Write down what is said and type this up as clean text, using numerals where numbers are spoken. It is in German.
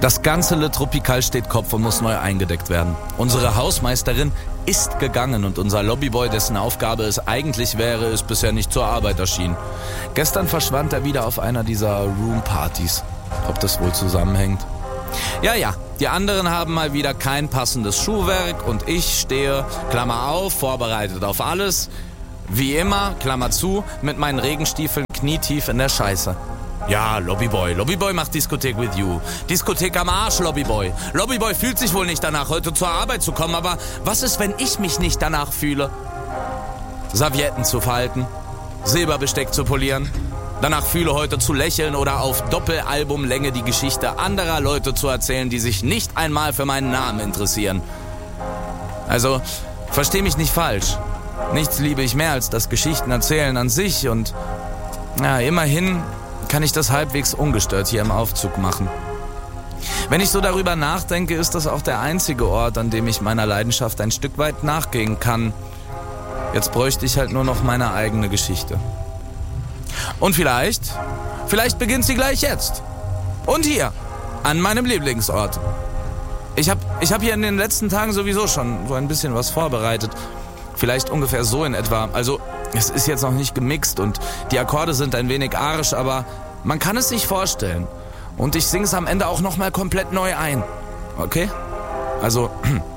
Das ganze Le Tropical steht Kopf und muss neu eingedeckt werden. Unsere Hausmeisterin ist gegangen und unser Lobbyboy, dessen Aufgabe es eigentlich wäre, ist bisher nicht zur Arbeit erschienen. Gestern verschwand er wieder auf einer dieser Roompartys. Ob das wohl zusammenhängt? Ja, die anderen haben mal wieder kein passendes Schuhwerk und ich stehe, Klammer auf, vorbereitet auf alles, wie immer, Klammer zu, mit meinen Regenstiefeln knietief in der Scheiße. Ja, Lobbyboy macht Diskothek with you. Diskothek am Arsch, Lobbyboy. Lobbyboy fühlt sich wohl nicht danach, heute zur Arbeit zu kommen, aber was ist, wenn ich mich nicht danach fühle? Servietten zu falten, Silberbesteck zu polieren, danach fühle, heute zu lächeln oder auf Doppelalbumlänge die Geschichte anderer Leute zu erzählen, die sich nicht einmal für meinen Namen interessieren. Also, versteh mich nicht falsch. Nichts liebe ich mehr als das Geschichtenerzählen an sich und immerhin kann ich das halbwegs ungestört hier im Aufzug machen. Wenn ich so darüber nachdenke, ist das auch der einzige Ort, an dem ich meiner Leidenschaft ein Stück weit nachgehen kann. Jetzt bräuchte ich halt nur noch meine eigene Geschichte. Und vielleicht beginnt sie gleich jetzt. Und hier, an meinem Lieblingsort. Ich hab hier in den letzten Tagen sowieso schon so ein bisschen was vorbereitet. Vielleicht ungefähr so in etwa. Also, es ist jetzt noch nicht gemixt und die Akkorde sind ein wenig arisch, aber man kann es sich vorstellen. Und ich singe es am Ende auch nochmal komplett neu ein. Okay? Also,